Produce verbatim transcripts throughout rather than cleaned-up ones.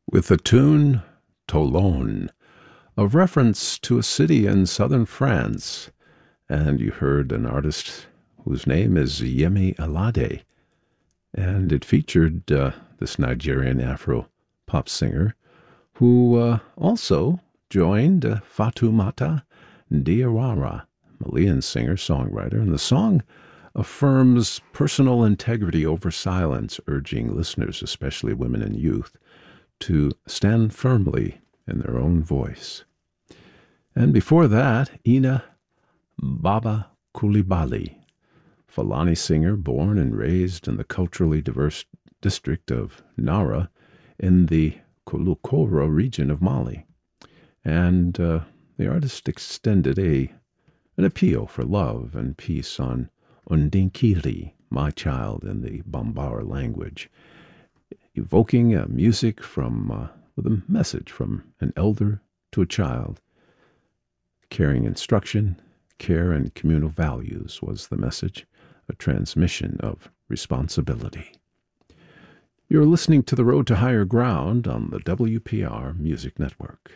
with the tune Toulon, a reference to a city in southern France, and you heard an artist whose name is Yemi Alade, and it featured uh, this Nigerian Afro-pop singer who uh, also joined uh, Fatoumata Diawara, Malian singer-songwriter, and the song affirms personal integrity over silence, urging listeners, especially women and youth, to stand firmly in their own voice. And before that, Ina Baba Coulibaly, Fulani singer born and raised in the culturally diverse district of Nara in the Koulikoro region of Mali. And uh, the artist extended a an appeal for love and peace on Undinkiri, my child, in the Bambara language, evoking a music from uh, with a message from an elder to a child. Caring instruction, care, and communal values was the message, a transmission of responsibility. You're listening to The Road to Higher Ground on the W P R Music Network.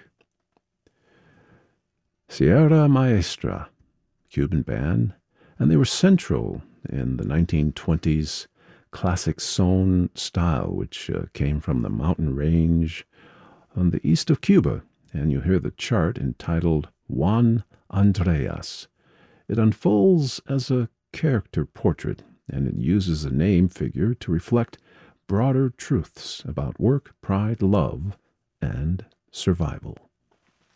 Sierra Maestra, Cuban band, and they were central in the nineteen twenties classic son style, which uh, came from the mountain range on the east of Cuba, and you hear the chart entitled Juan Andreas. It unfolds as a character portrait, and it uses a name figure to reflect broader truths about work, pride, love, and survival.